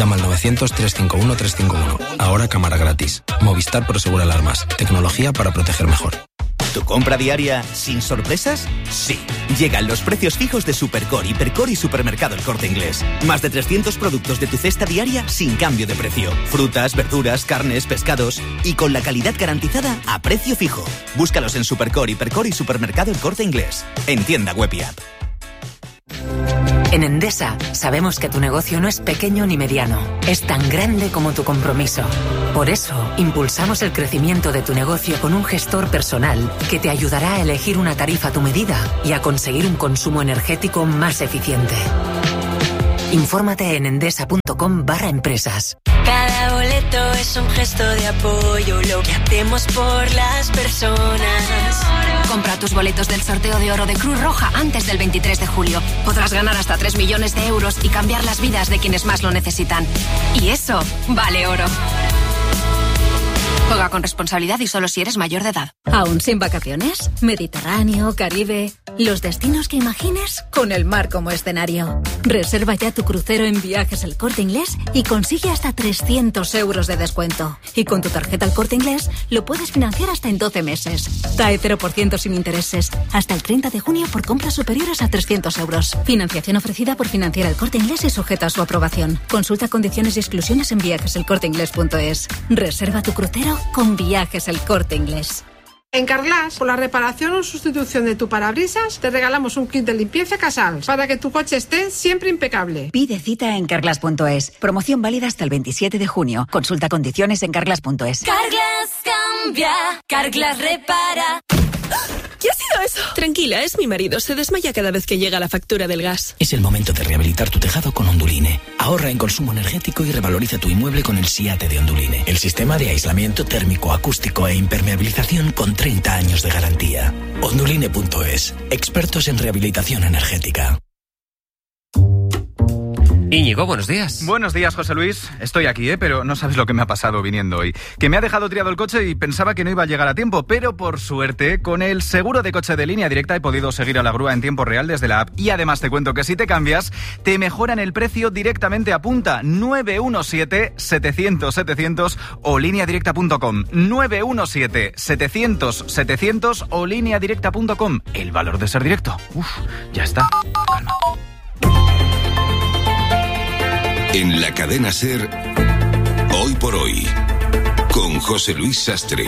Llama al 900-351-351. Ahora cámara gratis. Movistar Prosegur Alarmas. Tecnología para proteger mejor. ¿Tu compra diaria sin sorpresas? Sí. Llegan los precios fijos de Supercore, Hipercore y Supermercado El Corte Inglés. Más de 300 productos de tu cesta diaria sin cambio de precio. Frutas, verduras, carnes, pescados y con la calidad garantizada a precio fijo. Búscalos en Supercore, Hipercore y Supermercado El Corte Inglés. En tienda web y app. En Endesa sabemos que tu negocio no es pequeño ni mediano, es tan grande como tu compromiso. Por eso, impulsamos el crecimiento de tu negocio con un gestor personal que te ayudará a elegir una tarifa a tu medida y a conseguir un consumo energético más eficiente. Infórmate en endesa.com/empresas. Cada boleto es un gesto de apoyo, lo que hacemos por las personas. Compra tus boletos del sorteo de oro de Cruz Roja antes del 23 de julio. Podrás ganar hasta 3 millones de euros y cambiar las vidas de quienes más lo necesitan. Y eso vale oro. Juega con responsabilidad y solo si eres mayor de edad. ¿Aún sin vacaciones? Mediterráneo, Caribe... Los destinos que imagines con el mar como escenario. Reserva ya tu crucero en Viajes El Corte Inglés y consigue hasta 300 euros de descuento. Y con tu tarjeta El Corte Inglés lo puedes financiar hasta en 12 meses. TAE 0% sin intereses. Hasta el 30 de junio por compras superiores a 300 euros. Financiación ofrecida por Financiera El Corte Inglés y sujeta a su aprobación. Consulta condiciones y exclusiones en viajeselcorteinglés.es. Reserva tu crucero con Viajes El Corte Inglés. En Carglass, por la reparación o sustitución de tu parabrisas, te regalamos un kit de limpieza Casal para que tu coche esté siempre impecable. Pide cita en carglass.es. Promoción válida hasta el 27 de junio. Consulta condiciones en carglass.es. Carglass cambia, Carglass repara. ¿Qué ha sido eso? Tranquila, es mi marido. Se desmaya cada vez que llega la factura del gas. Es el momento de rehabilitar tu tejado con Onduline. Ahorra en consumo energético y revaloriza tu inmueble con el SIATE de Onduline. El sistema de aislamiento térmico, acústico e impermeabilización con 30 años de garantía. Onduline.es. Expertos en rehabilitación energética. Íñigo, buenos días. Buenos días, José Luis. Estoy aquí, pero no sabes lo que me ha pasado viniendo hoy. Que me ha dejado triado el coche y pensaba que no iba a llegar a tiempo, pero por suerte, con el seguro de coche de Línea Directa he podido seguir a la grúa en tiempo real desde la app. Y además te cuento que si te cambias, te mejoran el precio directamente a punta. 917-700-700 o lineadirecta.com. 917-700-700 o lineadirecta.com. El valor de ser directo. Ya está. Calma. En la cadena SER, Hoy por Hoy, con José Luis Sastre.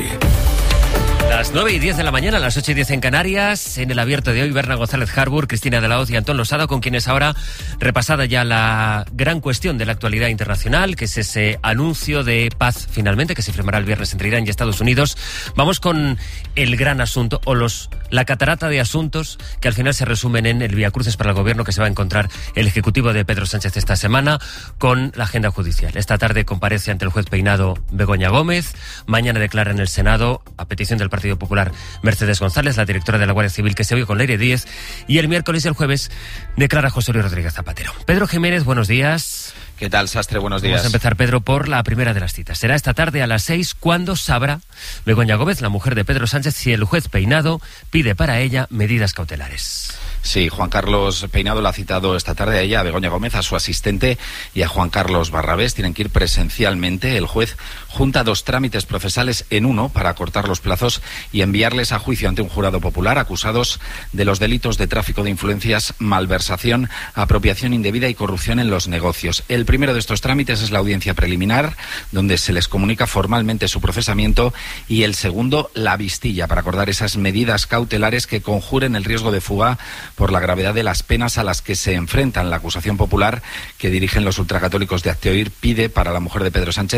Las 9:10 de la mañana, las 8:10 en Canarias. En el abierto de hoy, Berna González Harbour, Cristina de la Hoz y Antón Losada, con quienes ahora, repasada ya la gran cuestión de la actualidad internacional, que es ese anuncio de paz, finalmente, que se firmará el viernes entre Irán y Estados Unidos. Vamos con el gran asunto, o la catarata de asuntos que al final se resumen en el viacruces para el gobierno que se va a encontrar el Ejecutivo de Pedro Sánchez esta semana con la agenda judicial. Esta tarde comparece ante el juez Peinado Begoña Gómez. Mañana declara en el Senado, a petición del Partido Popular, Mercedes González, la directora de la Guardia Civil, que se vio con Leire Díez. Y el miércoles y el jueves declara José Luis Rodríguez Zapatero. Pedro Jiménez, buenos días. ¿Qué tal, Sastre? Buenos días. Vamos a empezar, Pedro, por la primera de las citas. Será esta tarde a las 6 cuando sabrá Begoña Gómez, la mujer de Pedro Sánchez, si el juez Peinado pide para ella medidas cautelares. Sí, Juan Carlos Peinado la ha citado esta tarde a ella, a Begoña Gómez, a su asistente y a Juan Carlos Barrabés. Tienen que ir presencialmente. El juez junta 2 trámites procesales en uno para acortar los plazos y enviarles a juicio ante un jurado popular acusados de los delitos de tráfico de influencias, malversación, apropiación indebida y corrupción en los negocios. El primero de estos trámites es la audiencia preliminar, donde se les comunica formalmente su procesamiento, y el segundo, la vistilla, para acordar esas medidas cautelares que conjuren el riesgo de fuga por la gravedad de las penas a las que se enfrentan. La acusación popular que dirigen los ultracatólicos de Acteoir pide para la mujer de Pedro Sánchez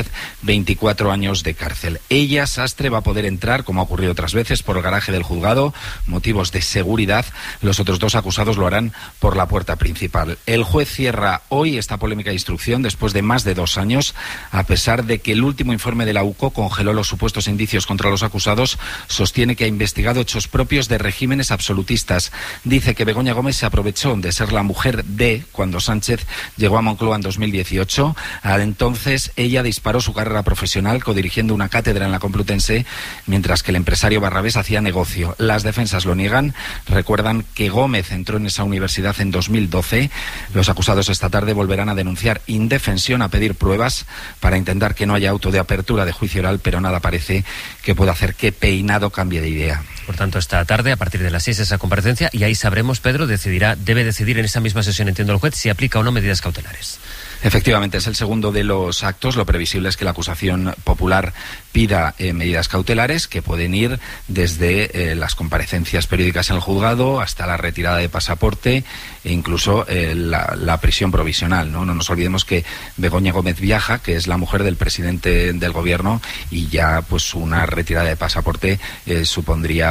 24 años de cárcel. Ella, Sastre, va a poder entrar, como ha ocurrido otras veces, por el garaje del juzgado, motivos de seguridad. Los otros 2 acusados lo harán por la puerta principal. El juez cierra hoy esta polémica instrucción después de más de 2 años, a pesar de que el último informe de la UCO congeló los supuestos indicios contra los acusados. Sostiene que ha investigado hechos propios de regímenes absolutistas. Dice que Begoña Gómez se aprovechó de ser la mujer de cuando Sánchez llegó a Moncloa en 2018. Entonces ella disparó su carrera profesional codirigiendo una cátedra en la Complutense, mientras que el empresario Barrabés hacía negocio. Las defensas lo niegan. Recuerdan que Gómez entró en esa universidad en 2012. Los acusados esta tarde volverán a denunciar indefensión a pedir pruebas para intentar que no haya auto de apertura de juicio oral, pero nada parece que pueda hacer que Peinado cambie de idea. Por tanto, esta tarde, a partir de las 6, esa comparecencia, y ahí sabremos, Pedro, debe decidir en esa misma sesión, entiendo el juez, si aplica o no medidas cautelares. Efectivamente, es el segundo de los actos. Lo previsible es que la acusación popular pida medidas cautelares que pueden ir desde las comparecencias periódicas en el juzgado hasta la retirada de pasaporte e incluso la prisión provisional, ¿no? No nos olvidemos que Begoña Gómez viaja, que es la mujer del presidente del gobierno, y ya pues una retirada de pasaporte supondría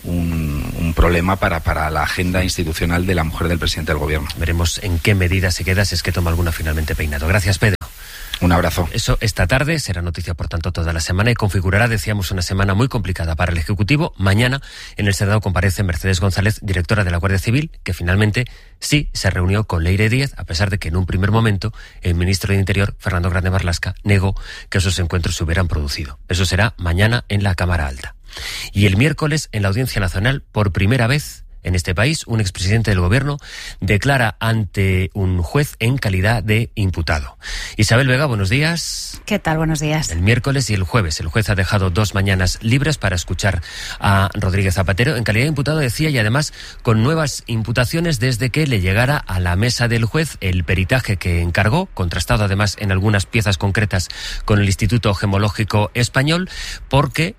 un problema para la agenda institucional de la mujer del presidente del gobierno. Veremos en qué medida se queda, si es que toma alguna finalmente Peinado. Gracias, Pedro. Un abrazo. Eso esta tarde será noticia, por tanto, toda la semana y configurará, decíamos, una semana muy complicada para el Ejecutivo. Mañana en el Senado comparece Mercedes González, directora de la Guardia Civil, que finalmente sí se reunió con Leire Díez, a pesar de que en un primer momento el ministro de Interior, Fernando Grande Marlaska, negó que esos encuentros se hubieran producido. Eso será mañana en la Cámara Alta. Y el miércoles, en la Audiencia Nacional, por primera vez en este país, un expresidente del gobierno declara ante un juez en calidad de imputado. Isabel Vega, buenos días. ¿Qué tal? Buenos días. El miércoles y el jueves el juez ha dejado 2 mañanas libres para escuchar a Rodríguez Zapatero en calidad de imputado, decía, y además con nuevas imputaciones desde que le llegara a la mesa del juez el peritaje que encargó, contrastado además en algunas piezas concretas con el Instituto Gemológico Español, porque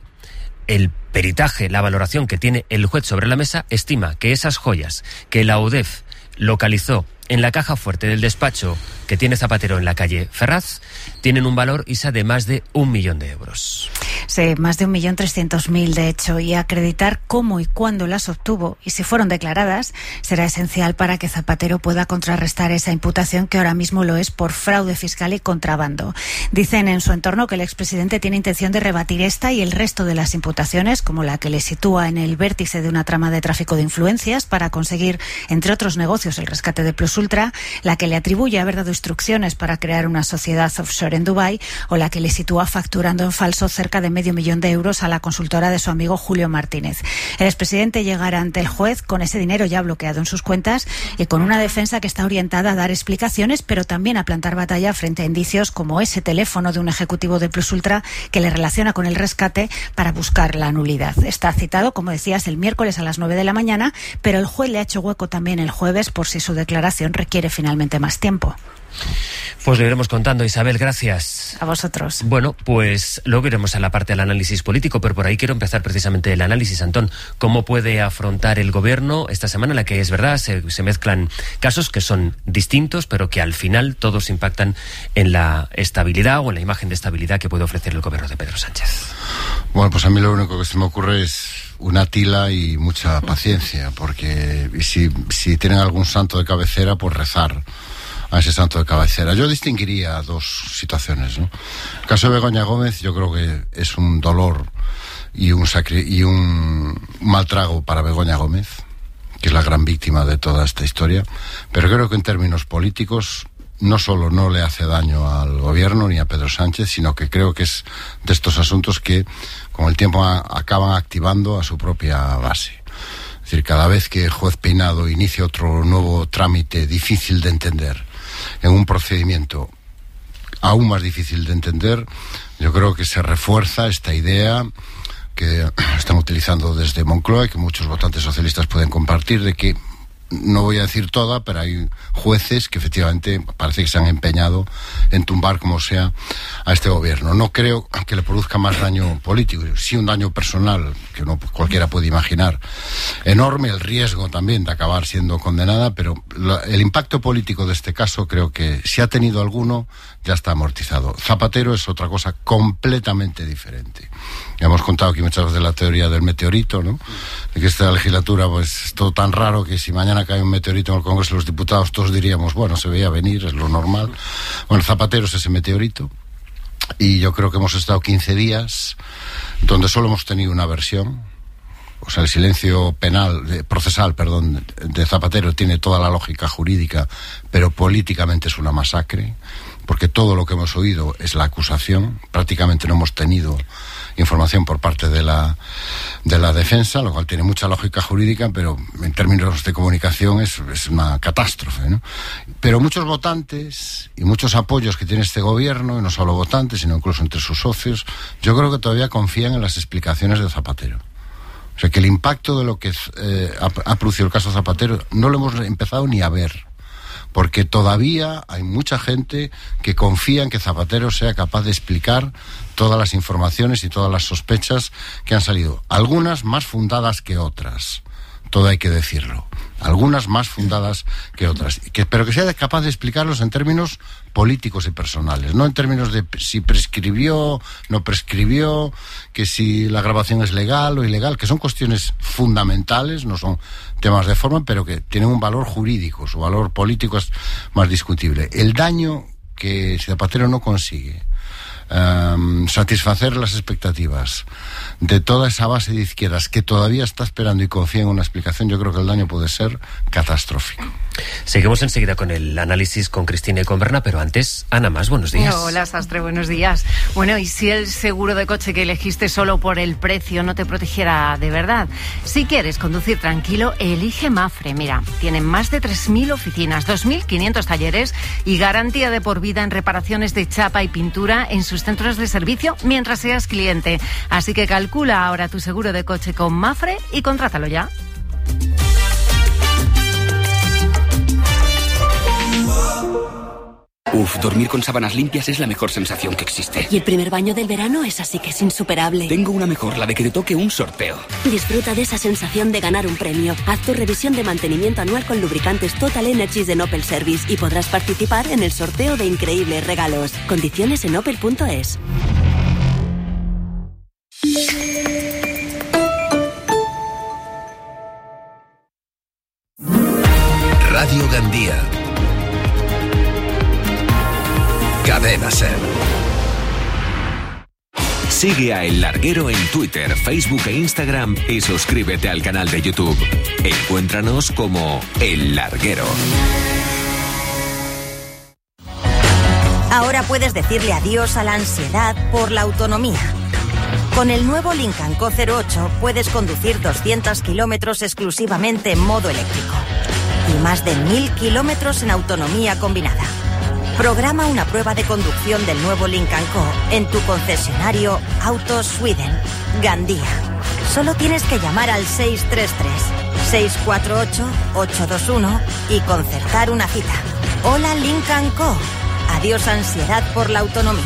el peritaje, la valoración que tiene el juez sobre la mesa, estima que esas joyas que la UDEF localizó en la caja fuerte del despacho que tiene Zapatero en la calle Ferraz tienen un valor, Isa, de más de 1 millón de euros. Sí, más de 1.300.000 de hecho, y acreditar cómo y cuándo las obtuvo y si fueron declaradas será esencial para que Zapatero pueda contrarrestar esa imputación que ahora mismo lo es por fraude fiscal y contrabando. Dicen en su entorno que el expresidente tiene intención de rebatir esta y el resto de las imputaciones, como la que le sitúa en el vértice de una trama de tráfico de influencias para conseguir, entre otros negocios, el rescate de Plus Ultra, la que le atribuye haber dado instrucciones para crear una sociedad offshore en Dubái, o la que le sitúa facturando en falso cerca de $500,000 a la consultora de su amigo Julio Martínez. El expresidente llegará ante el juez con ese dinero ya bloqueado en sus cuentas y con una defensa que está orientada a dar explicaciones, pero también a plantar batalla frente a indicios como ese teléfono de un ejecutivo de Plus Ultra que le relaciona con el rescate para buscar la nulidad. Está citado, como decías, el miércoles a las 9 de la mañana, pero el juez le ha hecho hueco también el jueves por si su declaración requiere finalmente más tiempo. Pues lo iremos contando, Isabel, gracias. A vosotros. Bueno, pues luego iremos a la parte del análisis político, pero por ahí quiero empezar precisamente el análisis, Antón. ¿Cómo puede afrontar el gobierno esta semana en la que, es verdad, se mezclan casos que son distintos, pero que al final todos impactan en la estabilidad o en la imagen de estabilidad que puede ofrecer el gobierno de Pedro Sánchez? Bueno, pues a mí lo único que se me ocurre es una tila y mucha paciencia, porque si tienen algún santo de cabecera, pues rezar a ese santo de cabecera. Yo distinguiría 2 situaciones, ¿no? El caso de Begoña Gómez, yo creo que es un dolor y un mal trago para Begoña Gómez, que es la gran víctima de toda esta historia, pero creo que en términos políticos no solo no le hace daño al gobierno ni a Pedro Sánchez, sino que creo que es de estos asuntos que con el tiempo acaban activando a su propia base. Es decir, cada vez que el juez Peinado inicia otro nuevo trámite difícil de entender en un procedimiento aún más difícil de entender, yo creo que se refuerza esta idea que están utilizando desde Moncloa y que muchos votantes socialistas pueden compartir, de que, no voy a decir toda, pero hay jueces que efectivamente parece que se han empeñado en tumbar como sea a este gobierno. No creo que le produzca más daño político, sí un daño personal que cualquiera puede imaginar enorme, el riesgo también de acabar siendo condenada, pero el impacto político de este caso creo que si ha tenido alguno ya está amortizado. Zapatero es otra cosa completamente diferente. Ya hemos contado aquí muchas veces la teoría del meteorito, ¿no? De que esta legislatura pues es todo tan raro que si mañana cae un meteorito en el Congreso de los Diputados todos diríamos, bueno, se veía venir, es lo normal. Bueno, Zapatero es ese meteorito y yo creo que hemos estado 15 días donde solo hemos tenido una versión. O sea, el silencio procesal de Zapatero tiene toda la lógica jurídica, pero políticamente es una masacre. porque todo lo que hemos oído es la acusación. Prácticamente no hemos tenido información por parte de la defensa, lo cual tiene mucha lógica jurídica, pero en términos de comunicación es una catástrofe, ¿no? Pero muchos votantes y muchos apoyos que tiene este gobierno, y no solo votantes, sino incluso entre sus socios, yo creo que todavía confían en las explicaciones de Zapatero. O sea, que el impacto de lo que ha producido el caso Zapatero no lo hemos empezado ni a ver, porque todavía hay mucha gente que confía en que Zapatero sea capaz de explicar todas las informaciones y todas las sospechas que han salido. Algunas más fundadas que otras, todo hay que decirlo. Algunas más fundadas que otras. Pero que sea capaz de explicarlos en términos políticos y personales, no en términos de si prescribió, no prescribió, que si la grabación es legal o ilegal, que son cuestiones fundamentales, no son temas de forma, pero que tienen un valor jurídico. Su valor político es más discutible. El daño que Zapatero no consigue satisfacer las expectativas de toda esa base de izquierdas que todavía está esperando y confía en una explicación, yo creo que el daño puede ser catastrófico. Seguimos enseguida con el análisis con Cristina y con Berna, pero antes, Ana Mas, buenos días. Hola, Sastre, buenos días. Bueno, ¿y si el seguro de coche que elegiste solo por el precio no te protegiera de verdad? Si quieres conducir tranquilo, elige Mapfre. Mira, tienen más de 3.000 oficinas, 2.500 talleres y garantía de por vida en reparaciones de chapa y pintura en sus centros de servicio mientras seas cliente. Así que calcula ahora tu seguro de coche con Mapfre y contrátalo ya. Uf, dormir con sábanas limpias es la mejor sensación que existe. Y el primer baño del verano es así que es insuperable. Tengo una mejor, la de que te toque un sorteo. Disfruta de esa sensación de ganar un premio. Haz tu revisión de mantenimiento anual con lubricantes Total Energies de Opel Service y podrás participar en el sorteo de increíbles regalos. Condiciones en opel.es. Radio Gandía. Cadena Ser. Sigue a El Larguero en Twitter, Facebook e Instagram y suscríbete al canal de YouTube. Encuéntranos como El Larguero. Ahora puedes decirle adiós a la ansiedad por la autonomía. Con el nuevo Lincoln Co 08 puedes conducir 200 kilómetros exclusivamente en modo eléctrico y más de 1.000 kilómetros en autonomía combinada. Programa una prueba de conducción del nuevo Lincoln Co en tu concesionario Auto Sweden, Gandía. Solo tienes que llamar al 633-648-821 y concertar una cita. Hola Lincoln Co. Adiós ansiedad por la autonomía.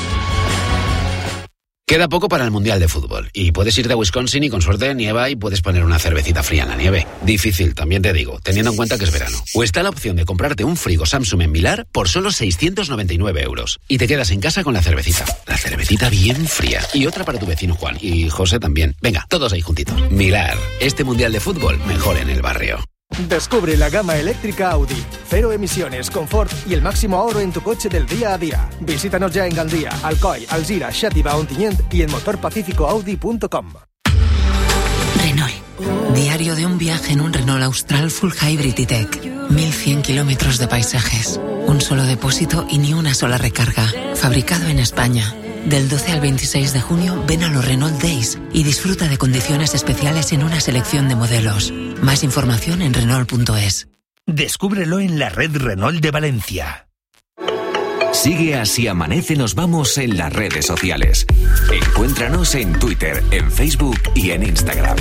Queda poco para el Mundial de Fútbol y puedes irte a Wisconsin y con suerte nieva y puedes poner una cervecita fría en la nieve. Difícil, también te digo, teniendo en cuenta que es verano. O está la opción de comprarte un frigo Samsung en Millar por solo 699 euros y te quedas en casa con la cervecita. La cervecita bien fría. Y otra para tu vecino Juan y José también. Venga, todos ahí juntitos. Millar, este Mundial de Fútbol mejor en el barrio. Descubre la gama eléctrica Audi. Cero emisiones, confort y el máximo ahorro en tu coche del día a día. Visítanos ya en Gandía, Alcoy, Alzira, Xàtiva, Ontinyent y en motorpacificoaudi.com. Renault. Diario de un viaje en un Renault Austral Full Hybrid E-Tech. 1.100 kilómetros de paisajes. Un solo depósito y ni una sola recarga. Fabricado en España. Del 12 al 26 de junio ven a los Renault Days y disfruta de condiciones especiales en una selección de modelos. Más información en Renault.es. Descúbrelo en la red Renault de Valencia. Sigue a Si Amanece Nos Vamos en las redes sociales. Encuéntranos en Twitter, en Facebook y en Instagram.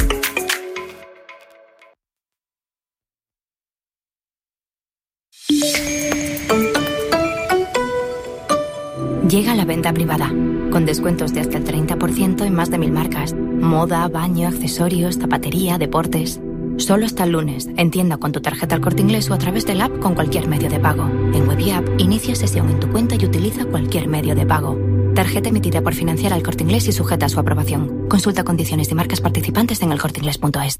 Llega la venta privada, con descuentos de hasta el 30% en más de 1.000 marcas. Moda, baño, accesorios, zapatería, deportes. Solo hasta el lunes, en tienda con tu tarjeta El Corte Inglés o a través del app con cualquier medio de pago. En Web y App, inicia sesión en tu cuenta y utiliza cualquier medio de pago. Tarjeta emitida por Financiera El Corte Inglés y sujeta a su aprobación. Consulta condiciones y marcas participantes en elcorteingles.es.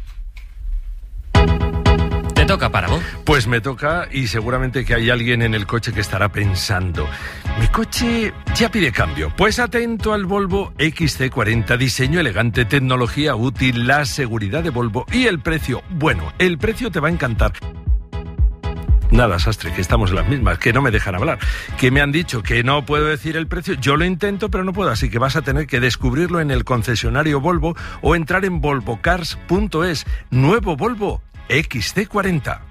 ¿Te toca, Páramo? Pues me toca y seguramente que hay alguien en el coche que estará pensando: mi coche ya pide cambio. Pues atento al Volvo XC40, diseño elegante, tecnología útil, la seguridad de Volvo y el precio. Bueno, el precio te va a encantar. Nada, Sastre, que estamos en las mismas, que no me dejan hablar, que me han dicho que no puedo decir el precio. Yo lo intento, pero no puedo, así que vas a tener que descubrirlo en el concesionario Volvo o entrar en volvocars.es. Nuevo Volvo XC40.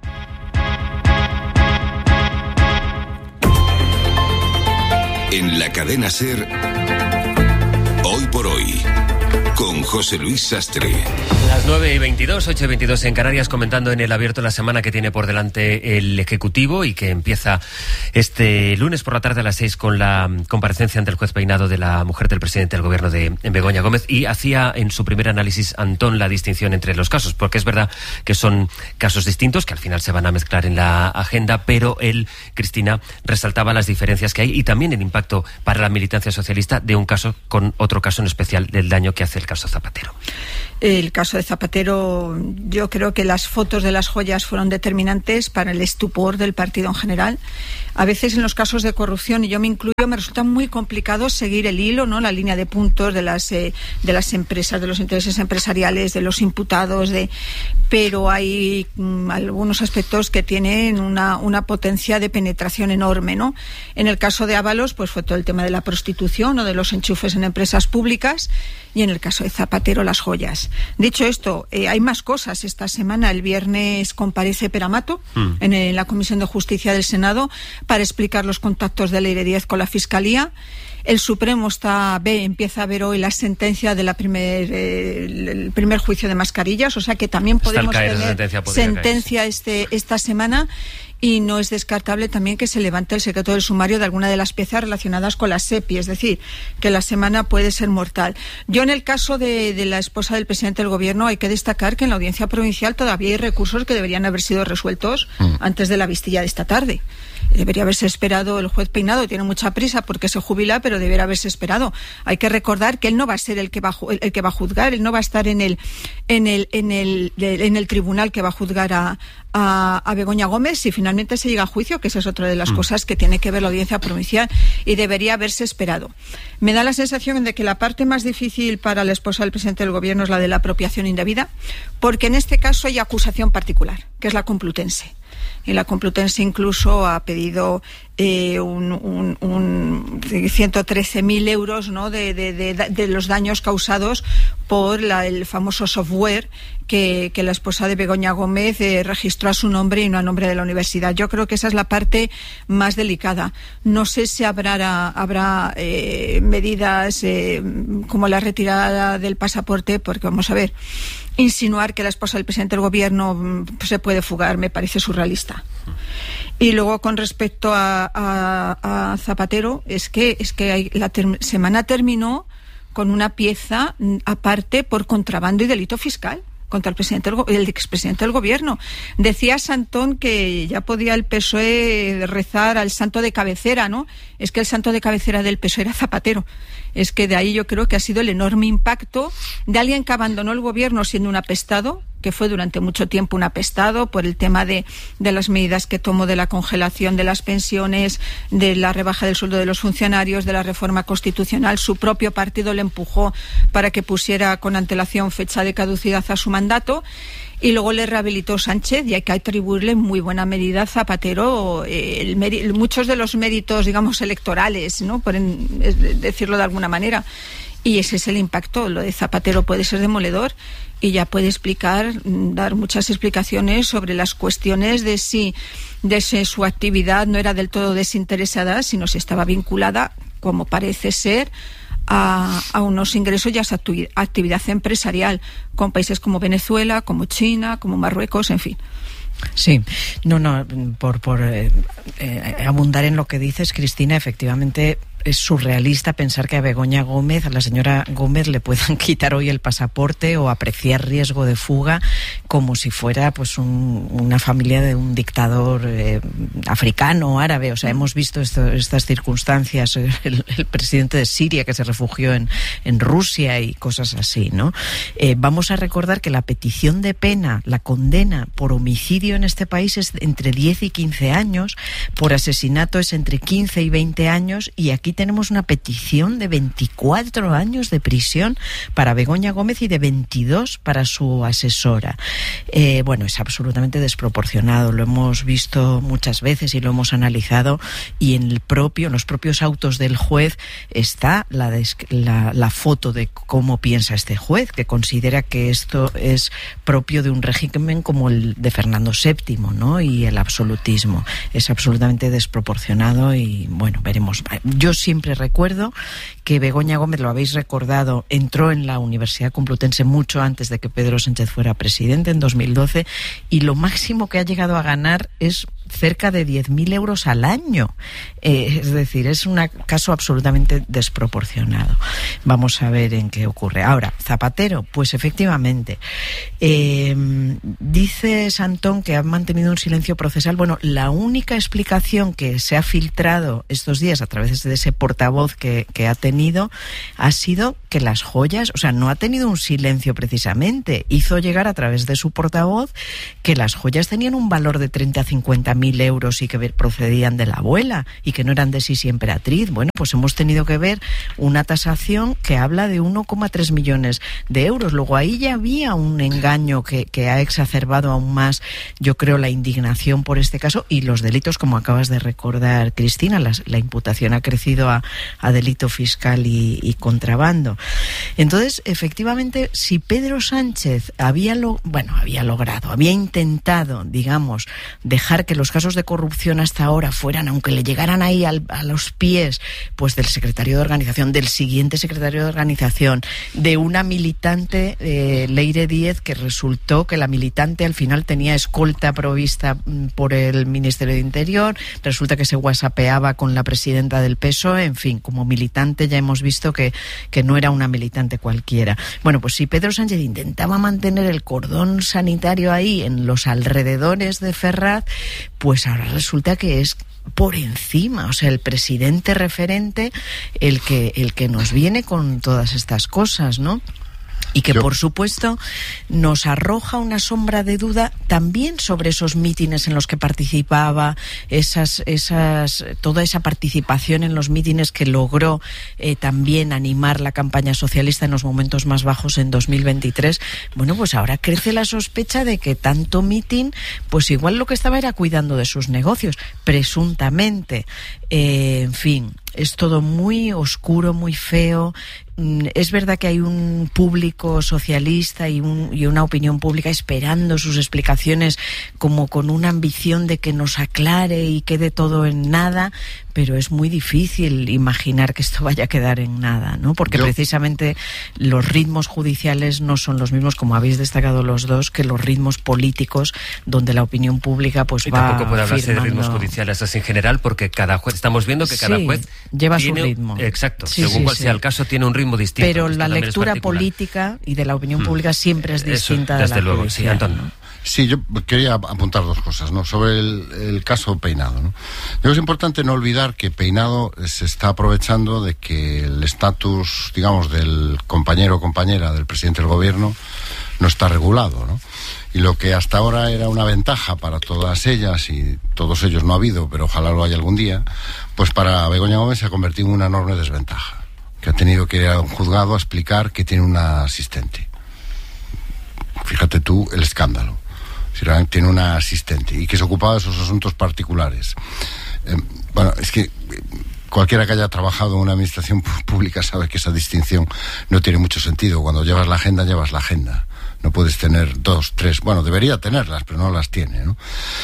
En la cadena SER, Hoy por Hoy, con José Luis Sastre. Las 9:22, 8:22 en Canarias, comentando en el abierto la semana que tiene por delante el Ejecutivo y que empieza este lunes por la tarde a las 6 con la comparecencia ante el juez Peinado de la mujer del presidente del gobierno de Begoña Gómez, y hacía en su primer análisis Antón la distinción entre los casos, porque es verdad que son casos distintos que al final se van a mezclar en la agenda, pero él, Cristina, resaltaba las diferencias que hay y también el impacto para la militancia socialista de un caso con otro caso en especial, del daño que hace el caso Zapatero. El caso de Zapatero, yo creo que las fotos de las joyas fueron determinantes para el estupor del partido en general. A veces en los casos de corrupción, y yo me incluyo, me resulta muy complicado seguir el hilo, ¿no? La línea de puntos de las empresas, de los intereses empresariales, de los imputados, pero hay algunos aspectos que tienen una potencia de penetración enorme, ¿no? En el caso de Ábalos, pues fue todo el tema de la prostitución o de los enchufes en empresas públicas, y en el caso de Zapatero, las joyas. Dicho esto, hay más cosas. Esta semana, el viernes, comparece Pere Mato en la Comisión de Justicia del Senado para explicar los contactos de Leire Díez con la Fiscalía. El Supremo empieza a ver hoy la sentencia de el primer juicio de mascarillas, o sea que también podemos tener sentencia esta semana. Y no es descartable también que se levante el secreto del sumario de alguna de las piezas relacionadas con la SEPI, es decir, que la semana puede ser mortal. Yo, en el caso de la esposa del presidente del gobierno, hay que destacar que en la audiencia provincial todavía hay recursos que deberían haber sido resueltos antes de la vistilla de esta tarde. Debería haberse esperado. El juez Peinado tiene mucha prisa porque se jubila, pero debería haberse esperado. Hay que recordar que él no va a ser el que va a juzgar, él no va a estar en el tribunal que va a juzgar a Begoña Gómez si finalmente se llega a juicio, que esa es otra de las cosas que tiene que ver la audiencia provincial, y debería haberse esperado. Me da la sensación de que la parte más difícil para la esposa del presidente del gobierno es la de la apropiación indebida, porque en este caso hay acusación particular, que es la Complutense. Y la Complutense incluso ha pedido 113.000 euros, ¿no?, de los daños causados por el famoso software que la esposa de Begoña Gómez registró a su nombre y no a nombre de la universidad. Yo creo que esa es la parte más delicada. No sé si habrá medidas como la retirada del pasaporte, porque vamos a ver, insinuar que la esposa del presidente del gobierno se puede fugar me parece surrealista. Y luego, con respecto a Zapatero, es que la semana terminó con una pieza aparte por contrabando y delito fiscal contra el expresidente del gobierno. Decía Santón que ya podía el PSOE rezar al santo de cabecera, ¿no? Es que el santo de cabecera del PSOE era Zapatero. Es que de ahí yo creo que ha sido el enorme impacto de alguien que abandonó el gobierno siendo un apestado, que fue durante mucho tiempo un apestado por el tema de las medidas que tomó, de la congelación de las pensiones, de la rebaja del sueldo de los funcionarios, de la reforma constitucional. Su propio partido le empujó para que pusiera con antelación fecha de caducidad a su mandato, y luego le rehabilitó Sánchez, y hay que atribuirle en muy buena medida a Zapatero muchos de los méritos, digamos, electorales, ¿no?, por decirlo de alguna manera. Y ese es el impacto. Lo de Zapatero puede ser demoledor y ya puede dar muchas explicaciones sobre las cuestiones de si su actividad no era del todo desinteresada, sino si estaba vinculada, como parece ser, a unos ingresos y a esa actividad empresarial con países como Venezuela, como China, como Marruecos, en fin. Sí, por abundar en lo que dices, Cristina, efectivamente es surrealista pensar que a Begoña Gómez, a la señora Gómez, le puedan quitar hoy el pasaporte o apreciar riesgo de fuga como si fuera pues una familia de un dictador africano o árabe. O sea, hemos visto estas circunstancias, el presidente de Siria que se refugió en Rusia y cosas así, ¿no? Vamos a recordar que la petición de pena, la condena por homicidio en este país es entre 10 y 15 años, por asesinato es entre 15 y 20 años, y aquí aquí tenemos una petición de 24 años de prisión para Begoña Gómez y de 22 para su asesora. Bueno, es absolutamente desproporcionado, lo hemos visto muchas veces y lo hemos analizado, y en los propios autos del juez está la foto de cómo piensa este juez, que considera que esto es propio de un régimen como el de Fernando VII, ¿no? Y el absolutismo. Es absolutamente desproporcionado y, bueno, veremos. Yo siempre recuerdo que Begoña Gómez, lo habéis recordado, entró en la Universidad Complutense mucho antes de que Pedro Sánchez fuera presidente, en 2012, y lo máximo que ha llegado a ganar es cerca de 10.000 euros al año. Es decir, es un caso absolutamente desproporcionado. Vamos a ver en qué ocurre. Ahora, Zapatero, pues efectivamente, dice Santón que ha mantenido un silencio procesal. Bueno, la única explicación que se ha filtrado estos días a través de ese portavoz que ha tenido ha sido que las joyas, o sea, no ha tenido un silencio precisamente, hizo llegar a través de su portavoz que las joyas tenían un valor de 30 a 50.000 euros y que procedían de la abuela y que no eran de Sisi Emperatriz. Bueno, pues hemos tenido que ver una tasación que habla de 1,3 millones de euros. Luego ahí ya había un engaño que ha exacerbado aún más, yo creo, la indignación por este caso y los delitos, como acabas de recordar, Cristina. La imputación ha crecido a delito fiscal y contrabando. Entonces, efectivamente, si Pedro Sánchez había intentado, digamos, dejar que los casos de corrupción hasta ahora fueran, aunque le llegaran ahí a los pies, pues del secretario de organización, del siguiente secretario de organización, de una militante, Leire Díez, que resultó que la militante al final tenía escolta provista por el Ministerio de Interior, resulta que se whatsappeaba con la presidenta del PSOE, en fin, como militante ya hemos visto que no era una militante cualquiera. Bueno, pues si Pedro Sánchez intentaba mantener el cordón sanitario ahí en los alrededores de Ferraz, pues ahora resulta que es por encima, o sea, el presidente referente el que nos viene con todas estas cosas, ¿no? Y que, por supuesto, nos arroja una sombra de duda también sobre esos mítines en los que participaba, toda esa participación en los mítines que logró también animar la campaña socialista en los momentos más bajos en 2023. Bueno, pues ahora crece la sospecha de que tanto mitin, pues igual lo que estaba era cuidando de sus negocios, presuntamente. En fin, es todo muy oscuro, muy feo. Es verdad que hay un público socialista y una opinión pública esperando sus explicaciones como con una ambición de que nos aclare y quede todo en nada, pero es muy difícil imaginar que esto vaya a quedar en nada, ¿no? Porque precisamente los ritmos judiciales no son los mismos, como habéis destacado los dos, que los ritmos políticos, donde la opinión pública pues va tampoco puede hablarse firmando. de ritmos judiciales así en general, porque cada juez, estamos viendo que cada juez lleva tiene su ritmo. Exacto, según cual sea el caso, tiene un ritmo distinto. Pero la lectura política y de la opinión pública siempre es distinta de la desde luego, judicial. sí, Antón. Sí, yo quería apuntar dos cosas, ¿no? Sobre el caso Peinado, ¿no? Yo es importante no olvidar que Peinado se está aprovechando de que el estatus, digamos, del compañero o compañera del presidente del gobierno no está regulado, ¿no? Y lo que hasta ahora era una ventaja para todas ellas, y todos ellos no ha habido, pero ojalá lo haya algún día, pues para Begoña Gómez se ha convertido en una enorme desventaja, que ha tenido que ir a un juzgado a explicar que tiene una asistente. Fíjate tú el escándalo. Tiene una asistente y que se ocupaba de sus asuntos particulares. Bueno, es que cualquiera que haya trabajado en una administración pública sabe que esa distinción no tiene mucho sentido. Cuando llevas la agenda, llevas la agenda. No puedes tener dos, tres, bueno, debería tenerlas, pero no las tiene, ¿no?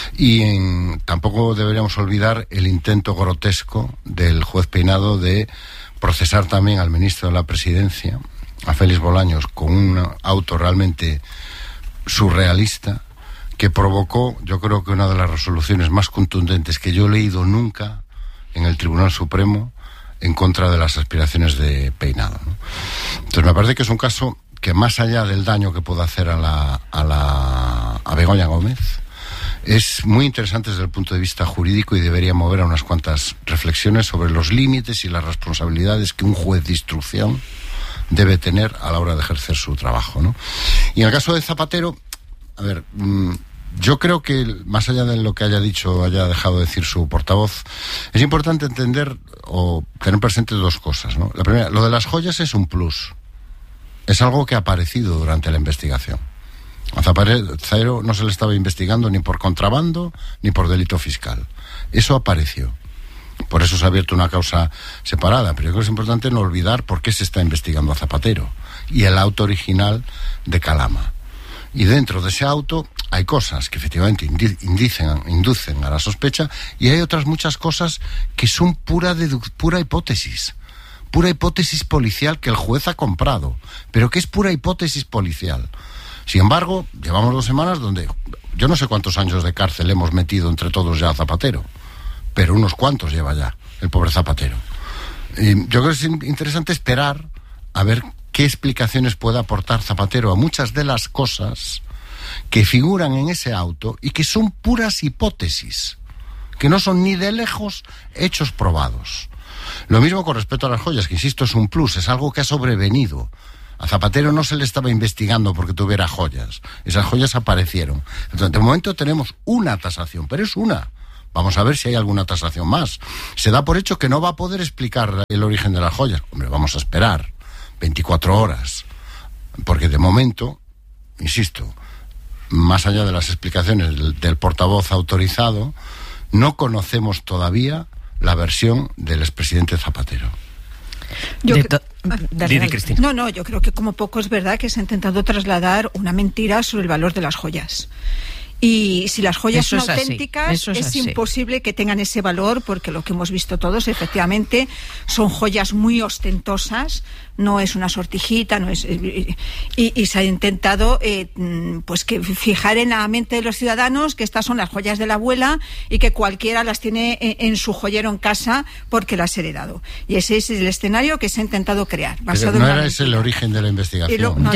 Y tampoco deberíamos olvidar el intento grotesco del juez Peinado de procesar también al ministro de la Presidencia, a Félix Bolaños, con un auto realmente surrealista, que provocó, yo creo que una de las resoluciones más contundentes que yo he leído nunca en el Tribunal Supremo en contra de las aspiraciones de Peinado, ¿no? Entonces me parece que es un caso que, más allá del daño que puede hacer a Begoña Gómez, es muy interesante desde el punto de vista jurídico y debería mover a unas cuantas reflexiones sobre los límites y las responsabilidades que un juez de instrucción debe tener a la hora de ejercer su trabajo, ¿no? Y en el caso de Zapatero, a ver, Yo creo que, más allá de lo que haya dicho o haya dejado de decir su portavoz, es importante entender o tener presente dos cosas, ¿no? La primera, lo de las joyas es un plus. Es algo que ha aparecido durante la investigación. A Zapatero no se le estaba investigando ni por contrabando ni por delito fiscal. Eso apareció. Por eso se ha abierto una causa separada. Pero yo creo que es importante no olvidar por qué se está investigando a Zapatero y el auto original de Calama. Y dentro de ese auto hay cosas que efectivamente inducen a la sospecha, y hay otras muchas cosas que son pura hipótesis policial que el juez ha comprado, pero que es pura hipótesis policial. Sin embargo, llevamos 2 semanas donde yo no sé cuántos años de cárcel hemos metido entre todos ya a Zapatero, pero unos cuantos lleva ya el pobre Zapatero. Y yo creo que es interesante esperar a ver qué explicaciones puede aportar Zapatero a muchas de las cosas que figuran en ese auto y que son puras hipótesis, que no son ni de lejos hechos probados. Lo mismo con respecto a las joyas, que insisto es un plus, es algo que ha sobrevenido. A Zapatero no se le estaba investigando porque tuviera joyas, esas joyas aparecieron. Entonces, de momento tenemos una tasación, pero es una. Vamos a ver si hay alguna tasación más. Se da por hecho que no va a poder explicar el origen de las joyas. Hombre, vamos a esperar 24 horas, porque de momento, insisto, más allá de las explicaciones del portavoz autorizado, no conocemos todavía la versión del expresidente Zapatero. Cristina. No, yo creo que como poco es verdad que se ha intentado trasladar una mentira sobre el valor de las joyas. Y si las joyas son auténticas, es imposible que tengan ese valor, porque lo que hemos visto todos, efectivamente, son joyas muy ostentosas, no es una sortijita, no es y se ha intentado pues que fijar en la mente de los ciudadanos que estas son las joyas de la abuela y que cualquiera las tiene en su joyero en casa porque las ha heredado. Y ese es el escenario que se ha intentado crear. Pero no era ese el origen de la investigación.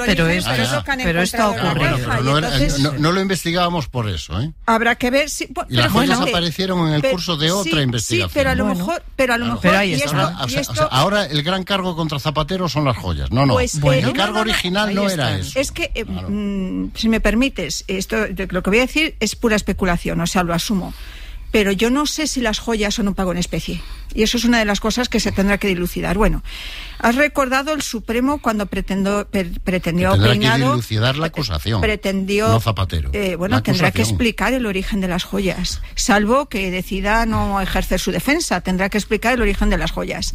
Pero esto ha ocurrido. No lo investigábamos por eso, ¿eh? Habrá que ver si... Y las joyas aparecieron en el curso de otra investigación. Sí, pero a lo mejor... Pero ahí está. Ahora el gran cargo contra Zapatero son las joyas. No. El cargo original no era eso. Es que, si me permites, esto lo que voy a decir es pura especulación, o sea, lo asumo. Pero yo no sé si las joyas son un pago en especie. Y eso es una de las cosas que se tendrá que dilucidar. Bueno, has recordado el Supremo cuando pretendió Peinado... que dilucidar la acusación, no Zapatero. Tendrá que explicar el origen de las joyas. Salvo que decida no ejercer su defensa, tendrá que explicar el origen de las joyas.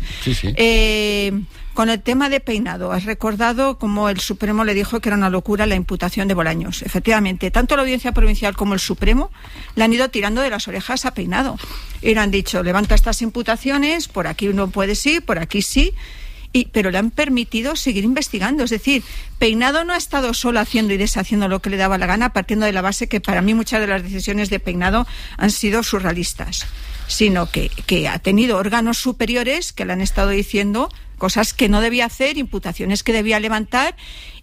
Sí. Con el tema de Peinado, has recordado cómo el Supremo le dijo que era una locura la imputación de Bolaños. Efectivamente, tanto la Audiencia Provincial como el Supremo le han ido tirando de las orejas a Peinado. Y le han dicho, levanta estas imputaciones, por aquí no puedes ir, por aquí sí, pero le han permitido seguir investigando. Es decir, Peinado no ha estado solo haciendo y deshaciendo lo que le daba la gana, partiendo de la base que para mí muchas de las decisiones de Peinado han sido surrealistas, sino que ha tenido órganos superiores que le han estado diciendo cosas que no debía hacer, imputaciones que debía levantar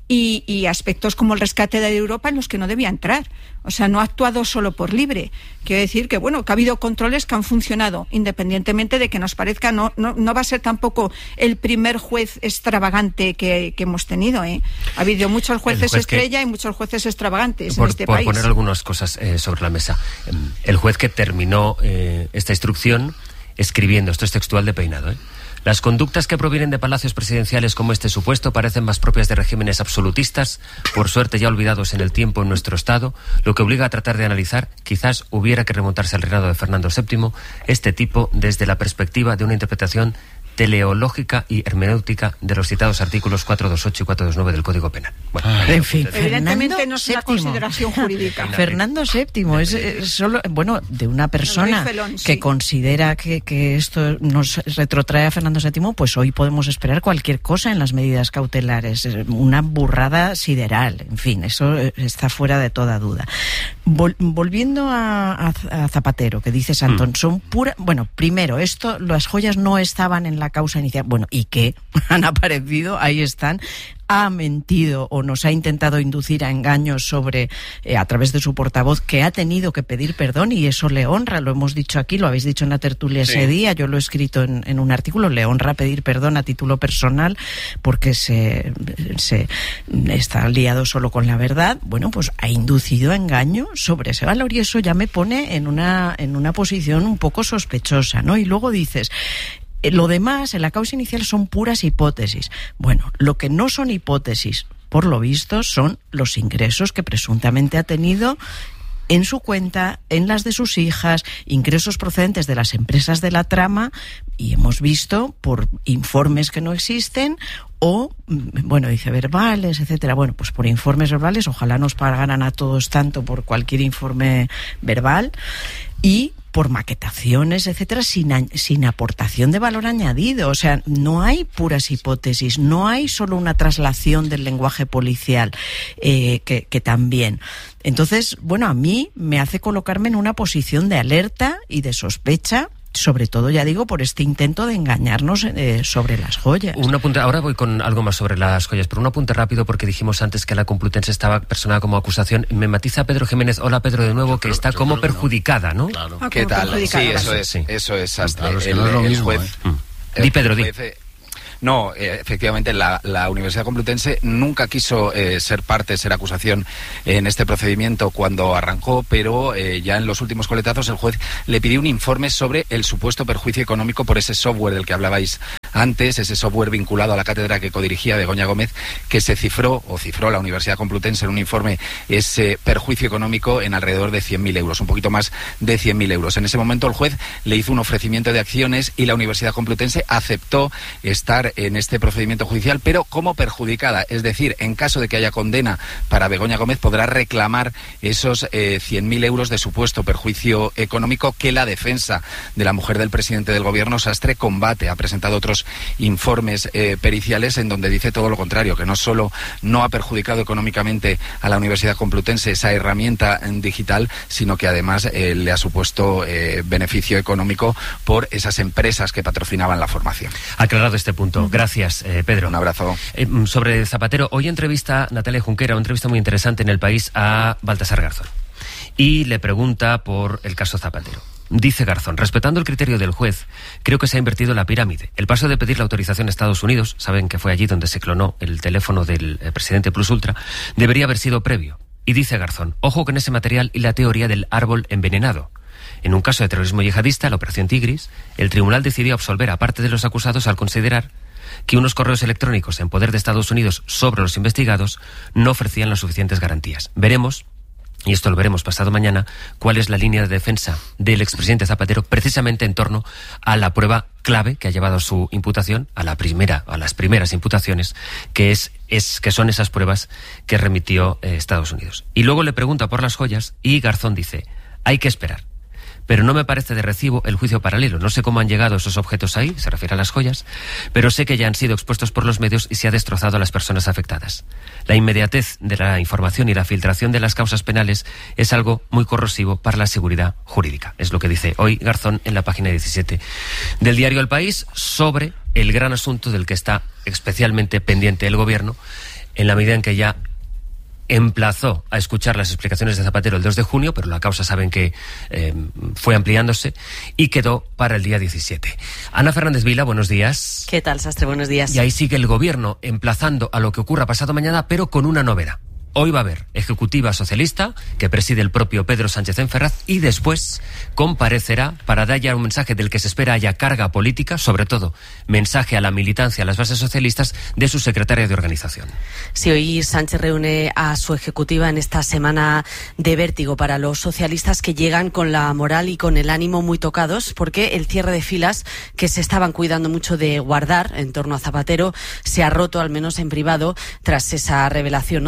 y aspectos como el rescate de Europa en los que no debía entrar. O sea, no ha actuado solo por libre. Quiero decir que, que ha habido controles que han funcionado, independientemente de que nos parezca, no va a ser tampoco el primer juez extravagante que hemos tenido, ¿eh? Ha habido muchos jueces estrella y muchos jueces extravagantes en este país. Por poner algunas cosas sobre la mesa. El juez que terminó esta instrucción escribiendo, esto es textual de Peinado, las conductas que provienen de palacios presidenciales como este supuesto parecen más propias de regímenes absolutistas, por suerte ya olvidados en el tiempo en nuestro Estado, lo que obliga a tratar de analizar, quizás hubiera que remontarse al reinado de Fernando VII, este tipo desde la perspectiva de una interpretación teleológica y hermenéutica de los citados artículos 428 y 429 del Código Penal. En fin, evidentemente no es una consideración jurídica. Fernando VII es solo, de una persona que considera que esto nos retrotrae a Fernando VII, pues hoy podemos esperar cualquier cosa en las medidas cautelares. Una burrada sideral. En fin, eso está fuera de toda duda. Volviendo a Zapatero, que dices, Antón, son pura... Bueno, primero, las joyas no estaban en la esa causa inicial. Bueno, ¿y qué? Han aparecido, ahí están. Ha mentido o nos ha intentado inducir a engaños sobre a través de su portavoz, que ha tenido que pedir perdón, y eso le honra, lo hemos dicho aquí, lo habéis dicho en la tertulia ese día, yo lo he escrito en un artículo, le honra pedir perdón a título personal porque se está liado solo con la verdad. Bueno, pues ha inducido a engaño sobre ese valor, y eso ya me pone en una posición un poco sospechosa, ¿no? Y luego dices, lo demás, en la causa inicial, son puras hipótesis. Bueno, lo que no son hipótesis, por lo visto, son los ingresos que presuntamente ha tenido en su cuenta, en las de sus hijas, ingresos procedentes de las empresas de la trama, y hemos visto por informes que no existen o, bueno, dice verbales, etcétera. Bueno, pues por informes verbales, ojalá nos pagaran a todos tanto por cualquier informe verbal, y por maquetaciones, etcétera, sin aportación de valor añadido. O sea, no hay puras hipótesis, no hay solo una traslación del lenguaje policial, que también. Entonces, bueno, a mí me hace colocarme en una posición de alerta y de sospecha, sobre todo, ya digo, por este intento de engañarnos sobre las joyas. Un apunte, ahora voy con algo más sobre las joyas, pero un apunte rápido, porque dijimos antes que la Complutense estaba personada como acusación. Me matiza Pedro Jiménez, hola Pedro de nuevo, que está como perjudicada, ¿no? Claro. ¿Qué tal? Sí, eso es. Sí. Eso es. Hasta Claro, es que no es lo mismo, juez. Di, Pedro, di. No, efectivamente, la Universidad Complutense nunca quiso ser acusación en este procedimiento cuando arrancó, pero ya en los últimos coletazos el juez le pidió un informe sobre el supuesto perjuicio económico por ese software del que hablabais antes, ese software vinculado a la cátedra que codirigía Begoña Gómez, que se cifró la Universidad Complutense en un informe ese perjuicio económico en alrededor de 100.000 euros, un poquito más de 100.000 euros. En ese momento el juez le hizo un ofrecimiento de acciones y la Universidad Complutense aceptó estar en este procedimiento judicial, pero como perjudicada, es decir, en caso de que haya condena para Begoña Gómez, podrá reclamar esos 100.000 euros de supuesto perjuicio económico que la defensa de la mujer del presidente del gobierno, Sastre, combate. Ha presentado otros informes periciales en donde dice todo lo contrario, que no solo no ha perjudicado económicamente a la Universidad Complutense esa herramienta digital, sino que además le ha supuesto beneficio económico por esas empresas que patrocinaban la formación. Aclarado este punto. Gracias, Pedro. Un abrazo. Sobre Zapatero, hoy entrevista Natalia Junquera, una entrevista muy interesante en El País, a Baltasar Garzón. Y le pregunta por el caso Zapatero. Dice Garzón, respetando el criterio del juez, creo que se ha invertido la pirámide. El paso de pedir la autorización a Estados Unidos, saben que fue allí donde se clonó el teléfono del presidente Plus Ultra, debería haber sido previo. Y dice Garzón, ojo con ese material y la teoría del árbol envenenado. En un caso de terrorismo yihadista, la Operación Tigris, el tribunal decidió absolver a parte de los acusados al considerar que unos correos electrónicos en poder de Estados Unidos sobre los investigados no ofrecían las suficientes garantías. Veremos, y esto lo veremos pasado mañana, cuál es la línea de defensa del expresidente Zapatero precisamente en torno a la prueba clave que ha llevado a su imputación, a las primeras imputaciones, que son esas pruebas que remitió Estados Unidos. Y luego le pregunta por las joyas y Garzón dice, hay que esperar. Pero no me parece de recibo el juicio paralelo. No sé cómo han llegado esos objetos ahí, se refiere a las joyas, pero sé que ya han sido expuestos por los medios y se ha destrozado a las personas afectadas. La inmediatez de la información y la filtración de las causas penales es algo muy corrosivo para la seguridad jurídica. Es lo que dice hoy Garzón en la página 17 del diario El País sobre el gran asunto del que está especialmente pendiente el gobierno, en la medida en que ya emplazó a escuchar las explicaciones de Zapatero el 2 de junio, pero la causa saben que fue ampliándose y quedó para el día 17. Ana Fernández Vila, buenos días. ¿Qué tal, Sastre? Buenos días. Y ahí sigue el gobierno emplazando a lo que ocurra pasado mañana, pero con una novedad. Hoy va a haber ejecutiva socialista que preside el propio Pedro Sánchez en Ferraz y después comparecerá para dar ya un mensaje del que se espera haya carga política, sobre todo mensaje a la militancia, a las bases socialistas, de su secretaria de organización. Sí, hoy Sánchez reúne a su ejecutiva en esta semana de vértigo para los socialistas que llegan con la moral y con el ánimo muy tocados porque el cierre de filas que se estaban cuidando mucho de guardar en torno a Zapatero se ha roto, al menos en privado, tras esa revelación, ¿no?, de la tasación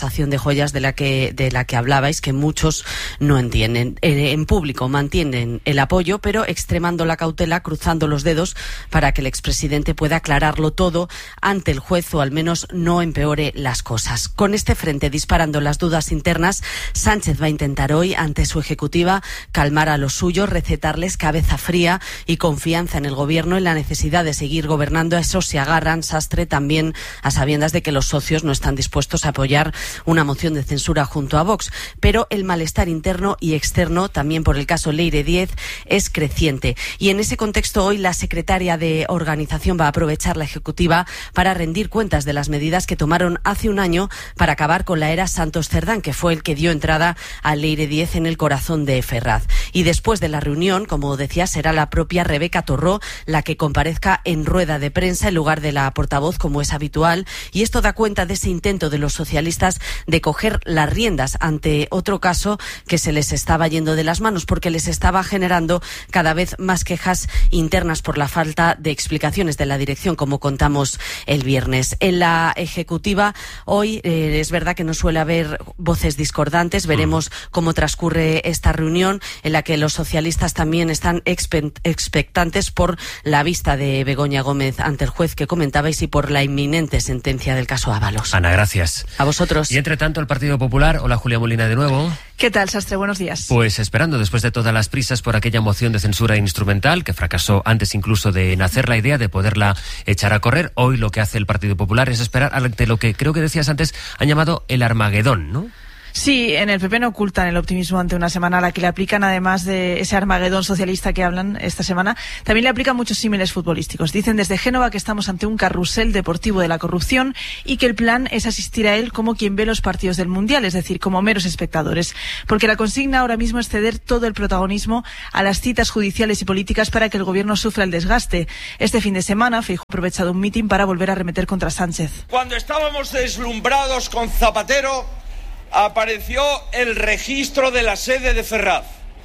tasación de joyas de la que hablabais, que muchos no entienden. En público mantienen el apoyo, pero extremando la cautela, cruzando los dedos para que el expresidente pueda aclararlo todo ante el juez, o al menos no empeore las cosas. Con este frente disparando las dudas internas, Sánchez va a intentar hoy, ante su ejecutiva, calmar a los suyos, recetarles cabeza fría y confianza en el gobierno, en la necesidad de seguir gobernando. A eso se agarran, Sastre, también a sabiendas de que los socios no están dispuestos a apoyar una moción de censura junto a Vox. Pero el malestar interno y externo, también por el caso Leire Díez, es creciente. Y en ese contexto, hoy la secretaria de Organización va a aprovechar la ejecutiva para rendir cuentas de las medidas que tomaron hace un año para acabar con la era Santos Cerdán, que fue el que dio entrada a Leire Díez en el corazón de Ferraz. Y después de la reunión, como decía, será la propia Rebeca Torró la que comparezca en rueda de prensa en lugar de la portavoz, como es habitual, y esto da cuenta de ese intento de los socialistas de coger las riendas ante otro caso que se les estaba yendo de las manos, porque les estaba generando cada vez más quejas internas por la falta de explicaciones de la dirección, como contamos el viernes. En la ejecutiva, hoy es verdad que no suele haber voces discordantes. Veremos cómo transcurre esta reunión, en la que los socialistas también están expectantes por la vista de Begoña Gómez ante el juez que comentabais y por la inminente sentencia del caso Ábalos. Ana, gracias. A vosotros. Y entre tanto, el Partido Popular. Hola, Julia Molina, de nuevo. ¿Qué tal, Sastre? Buenos días. Pues esperando, después de todas las prisas por aquella moción de censura instrumental, que fracasó antes incluso de nacer la idea de poderla echar a correr, hoy lo que hace el Partido Popular es esperar ante lo que creo que decías antes, han llamado el Armagedón, ¿no? Sí, en el PP no ocultan el optimismo ante una semana a la que le aplican, además de ese Armagedón socialista que hablan esta semana, también le aplican muchos símiles futbolísticos. Dicen desde Génova que estamos ante un carrusel deportivo de la corrupción y que el plan es asistir a él como quien ve los partidos del Mundial, es decir, como meros espectadores. Porque la consigna ahora mismo es ceder todo el protagonismo a las citas judiciales y políticas para que el gobierno sufra el desgaste. Este fin de semana, Feijóo ha aprovechado un mitin para volver a arremeter contra Sánchez. Cuando estábamos deslumbrados con Zapatero, apareció el registro de la sede de Ferraz.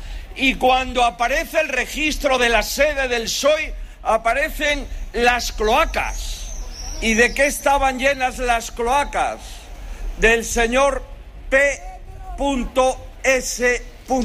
Y cuando aparece el registro de la sede del PSOE, aparecen las cloacas. ¿Y de qué estaban llenas las cloacas? Del señor P.S.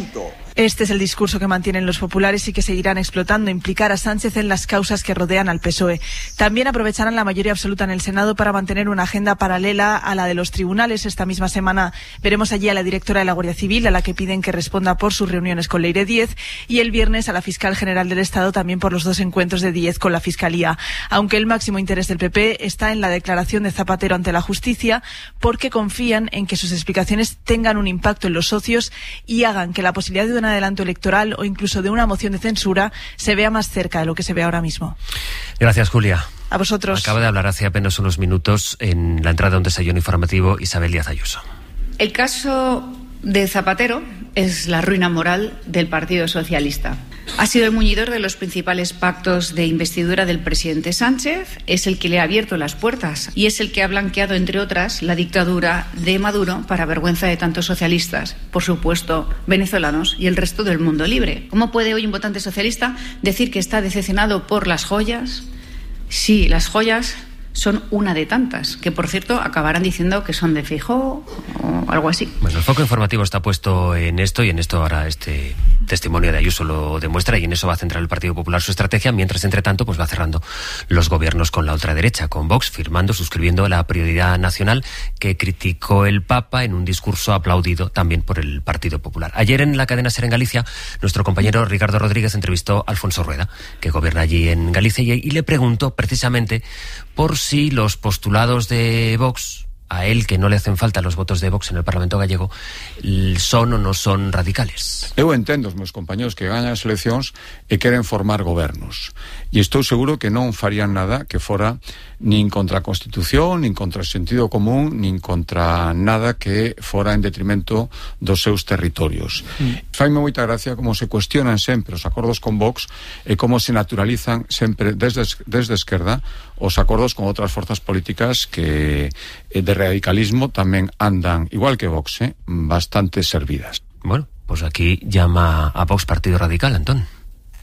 Este es el discurso que mantienen los populares y que seguirán explotando, implicar a Sánchez en las causas que rodean al PSOE. También aprovecharán la mayoría absoluta en el Senado para mantener una agenda paralela a la de los tribunales. Esta misma semana veremos allí a la directora de la Guardia Civil, a la que piden que responda por sus reuniones con Leire Díez, y el viernes a la fiscal general del Estado, también por los dos encuentros de Díez con la Fiscalía. Aunque el máximo interés del PP está en la declaración de Zapatero ante la justicia, porque confían en que sus explicaciones tengan un impacto en los socios y hagan que la posibilidad de un adelanto electoral o incluso de una moción de censura se vea más cerca de lo que se ve ahora mismo. Gracias, Julia. A vosotros. Acaba de hablar hace apenas unos minutos en la entrada de un desayuno informativo Isabel Díaz Ayuso. El caso de Zapatero es la ruina moral del Partido Socialista. Ha sido el muñidor de los principales pactos de investidura del presidente Sánchez, es el que le ha abierto las puertas y es el que ha blanqueado, entre otras, la dictadura de Maduro para vergüenza de tantos socialistas, por supuesto venezolanos y el resto del mundo libre. ¿Cómo puede hoy un votante socialista decir que está decepcionado por las joyas? Sí, las joyas son una de tantas, que por cierto acabarán diciendo que son de Feijóo o algo así. Bueno, el foco informativo está puesto en esto y en esto ahora este testimonio de Ayuso lo demuestra y en eso va a centrar el Partido Popular su estrategia, mientras entre tanto pues va cerrando los gobiernos con la ultraderecha, con Vox suscribiendo la prioridad nacional que criticó el Papa en un discurso aplaudido también por el Partido Popular. Ayer en la cadena SER en Galicia, nuestro compañero Ricardo Rodríguez entrevistó a Alfonso Rueda, que gobierna allí en Galicia, y le preguntó precisamente por si los postulados de Vox, a él que no le hacen falta los votos de Vox en el Parlamento gallego, son o no son radicales. Eu entendo os meus compañeros que gañan as eleccións e queren formar gobernos. E estou seguro que non farían nada que fora nin contra a Constitución, nin contra o sentido común, nin contra nada que fora en detrimento dos seus territorios. Faime moita gracia como se cuestionan sempre os acordos con Vox e como se naturalizan sempre desde a esquerda os acordos con outras forzas políticas que de radicalismo tamén andan, igual que Vox, bastante servidas. Bueno, pues aquí llama a Vox Partido Radical, Antón.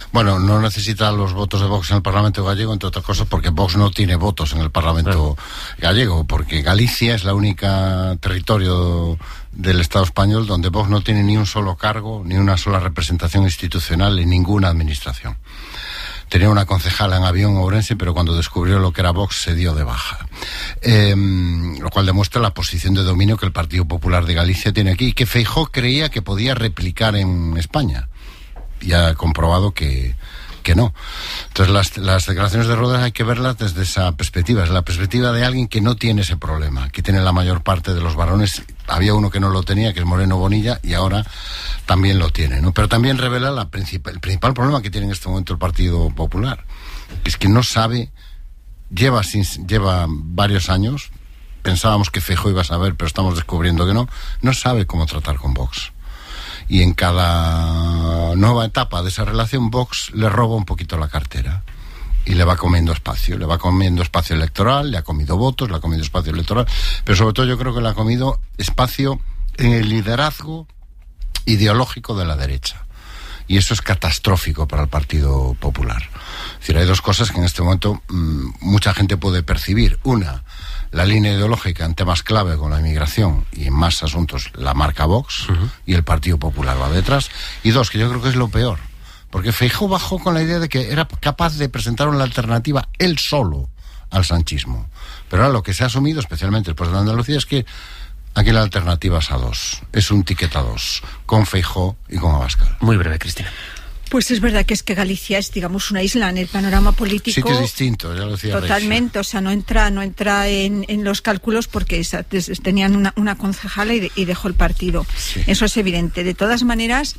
Bueno, no necesita los votos de Vox en el Parlamento gallego, entre otras cosas porque Vox no tiene votos en el Parlamento gallego, porque Galicia es la única territorio del Estado español donde Vox no tiene ni un solo cargo, ni una sola representación institucional en ninguna administración. Tenía una concejala en Avión, Ourense, pero cuando descubrió lo que era Vox se dio de baja. Lo cual demuestra la posición de dominio que el Partido Popular de Galicia tiene aquí y que Feijóo creía que podía replicar en España. Y ha comprobado que no. Entonces las declaraciones de Rueda hay que verlas desde esa perspectiva. Es la perspectiva de alguien que no tiene ese problema, que tiene la mayor parte de los varones. Había uno que no lo tenía, que es Moreno Bonilla, y ahora también lo tiene, ¿no? Pero también revela el principal problema que tiene en este momento el Partido Popular, que es que no sabe, lleva varios años, pensábamos que Feijóo iba a saber, pero estamos descubriendo que no sabe cómo tratar con Vox. Y en cada nueva etapa de esa relación, Vox le roba un poquito la cartera y le va comiendo espacio electoral, le ha comido votos, le ha comido espacio electoral, pero sobre todo yo creo que le ha comido espacio en el liderazgo ideológico de la derecha. Y eso es catastrófico para el Partido Popular. Es decir, hay dos cosas que en este momento mucha gente puede percibir. Una, la línea ideológica en temas clave con la inmigración y en más asuntos la marca Vox, y el Partido Popular va detrás. Y dos, que yo creo que es lo peor, porque Feijóo bajó con la idea de que era capaz de presentar una alternativa él solo al sanchismo. Pero ahora lo que se ha asumido, especialmente después de Andalucía, es que aquí la alternativa es a dos. Es un ticket a dos, con Feijóo y con Abascal. Muy breve, Cristina. Pues es verdad que Galicia es, digamos, una isla en el panorama político. Sí que es distinto, ya lo decía totalmente, Reyes. O sea, no entra en los cálculos porque tenían una concejala y dejó el partido. Sí. Eso es evidente. De todas maneras,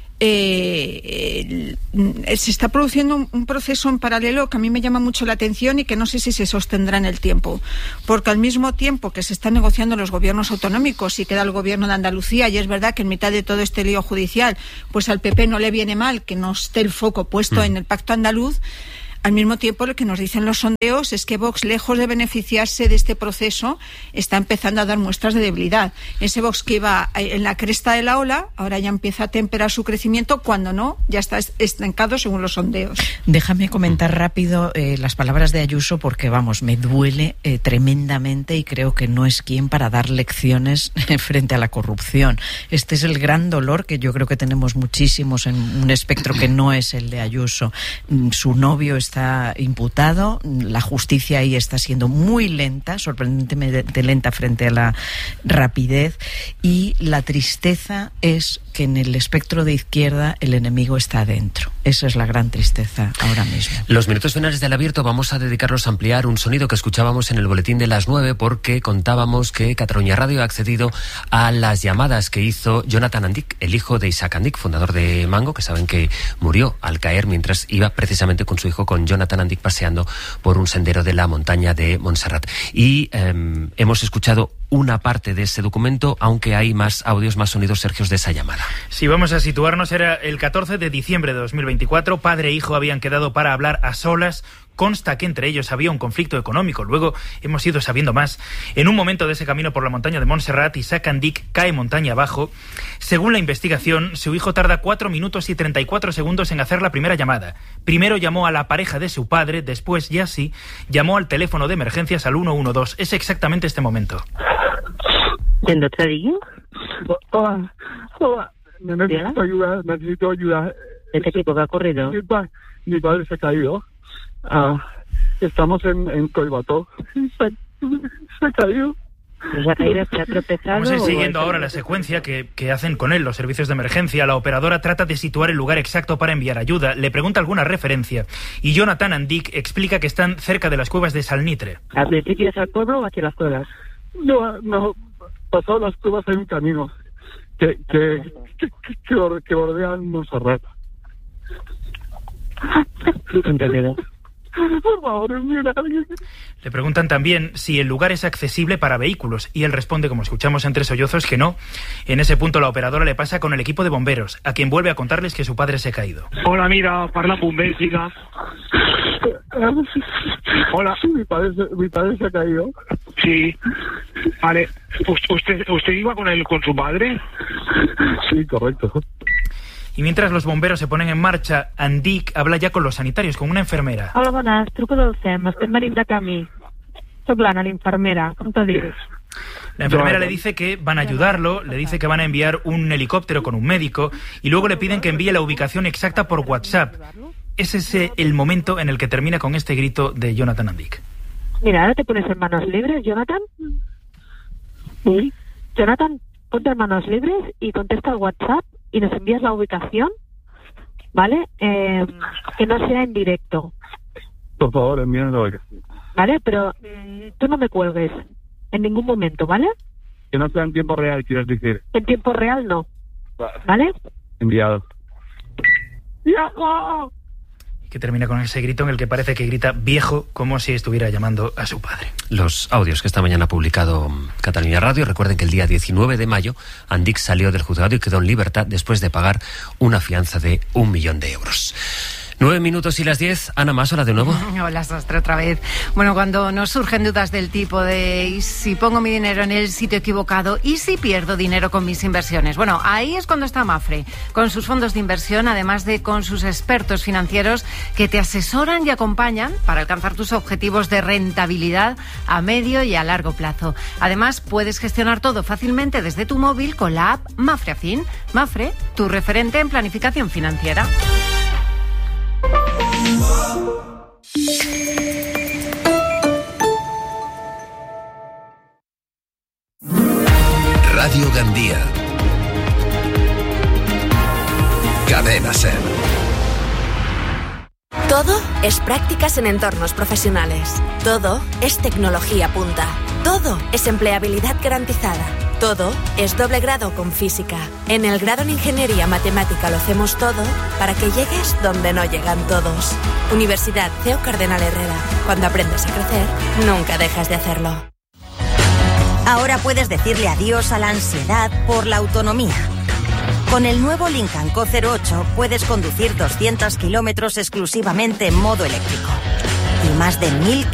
se está produciendo un proceso en paralelo que a mí me llama mucho la atención y que no sé si se sostendrá en el tiempo, porque al mismo tiempo que se están negociando los gobiernos autonómicos y queda el gobierno de Andalucía, y es verdad que en mitad de todo este lío judicial pues al PP no le viene mal que no esté el foco puesto en el pacto andaluz. Al mismo tiempo, lo que nos dicen los sondeos es que Vox, lejos de beneficiarse de este proceso, está empezando a dar muestras de debilidad. Ese Vox que iba en la cresta de la ola, ahora ya empieza a temperar su crecimiento, cuando no, ya está estancado según los sondeos. Déjame comentar rápido las palabras de Ayuso, porque, vamos, me duele tremendamente y creo que no es quien para dar lecciones frente a la corrupción. Este es el gran dolor que yo creo que tenemos muchísimos en un espectro que no es el de Ayuso. Su novio está imputado, la justicia ahí está siendo muy lenta, sorprendentemente lenta frente a la rapidez, y la tristeza es que en el espectro de izquierda el enemigo está adentro. Esa es la gran tristeza ahora mismo. Los minutos finales del Abierto vamos a dedicarlos a ampliar un sonido que escuchábamos en el boletín de las 9, porque contábamos que Cataluña Radio ha accedido a las llamadas que hizo Jonathan Andic, el hijo de Isaac Andic, fundador de Mango, que saben que murió al caer mientras iba precisamente con su hijo, con Jonathan Andic, paseando por un sendero de la montaña de Montserrat. Y hemos escuchado una parte de ese documento, aunque hay más audios, más sonidos, Sergio, de esa llamada. Si vamos a situarnos, era el 14 de diciembre de 2024, padre e hijo habían quedado para hablar a solas. Consta que entre ellos había un conflicto económico. Luego hemos ido sabiendo más. En un momento de ese camino por la montaña de Montserrat, Isaac Andic cae montaña abajo. Según la investigación, su hijo tarda 4 minutos y 34 segundos en hacer la primera llamada. Primero llamó a la pareja de su padre, después, ya sí, llamó al teléfono de emergencias al 112. Es exactamente este momento. ¿Quién te digo? Hola. Necesito ayuda. ¿De qué tipo? ¿Qué ha ocurrido? Mi padre se ha caído. Estamos en Collbató. Se ha caído. ¿Se ha caído? ¿Se ha tropezado? Vamos a ir siguiendo ahora la secuencia que hacen con él los servicios de emergencia. La operadora trata de situar el lugar exacto para enviar ayuda. Le pregunta alguna referencia. Y Jonathan Andic explica que están cerca de las cuevas de Salnitre. ¿Al principio es al pueblo o hacia las cuevas? No. Pasado las cuevas hay un camino que bordean Montserrat. Entendido. Por favor, mira. Le preguntan también si el lugar es accesible para vehículos y él responde, como escuchamos entre sollozos, que no. En ese punto la operadora le pasa con el equipo de bomberos, a quien vuelve a contarles que su padre se ha caído. Hola, mira, parla bombers, diga. Hola. Sí, mi padre se ha caído. Sí. Vale. ¿Usted iba con su padre? Sí, correcto. Y mientras los bomberos se ponen en marcha, Andic habla ya con los sanitarios, con una enfermera. Hola, bones, truco del SEM, estem venint de camí. Soc l'Anna, l'infermera, com te dius? La enfermera le dice que van a ayudarlo, le dice que van a enviar un helicóptero con un médico y luego le piden que envíe la ubicación exacta por WhatsApp. Es ese el momento en el que termina con este grito de Jonathan Andic. Mira, ahora te pones en manos libres, Jonathan. Sí. Jonathan, ponte en manos libres y contesta al WhatsApp y nos envías la ubicación, ¿vale? Que no sea en directo. Por favor, envíanos la ubicación. ¿Vale? Pero tú no me cuelgues en ningún momento, ¿vale? Que no sea en tiempo real, quieres decir. En tiempo real no. ¿Vale? Enviado. ¡Viejo! Que termina con ese grito en el que parece que grita viejo, como si estuviera llamando a su padre. Los audios que esta mañana ha publicado Catalunya Radio. Recuerden que el día 19 de mayo Andic salió del juzgado y quedó en libertad después de pagar una fianza de 1 millón de euros. 9 minutos y las 10. Ana Mas, hola de nuevo. Hola, Sastre, otra vez. Bueno, cuando nos surgen dudas del tipo de ¿y si pongo mi dinero en el sitio equivocado? ¿Y si pierdo dinero con mis inversiones? Bueno, ahí es cuando está Mapfre, con sus fondos de inversión, además de con sus expertos financieros que te asesoran y acompañan para alcanzar tus objetivos de rentabilidad a medio y a largo plazo. Además, puedes gestionar todo fácilmente desde tu móvil con la app Mapfre Afin. Mapfre, tu referente en planificación financiera. Radio Gandía. Cadena SER. Todo es prácticas en entornos profesionales. Todo es tecnología punta. Todo es empleabilidad garantizada. Todo es doble grado con física. En el grado en Ingeniería Matemática lo hacemos todo para que llegues donde no llegan todos. Universidad CEU Cardenal Herrera. Cuando aprendes a crecer, nunca dejas de hacerlo. Ahora puedes decirle adiós a la ansiedad por la autonomía. Con el nuevo Lincoln Co 08 puedes conducir 200 kilómetros exclusivamente en modo eléctrico. Y más de 1000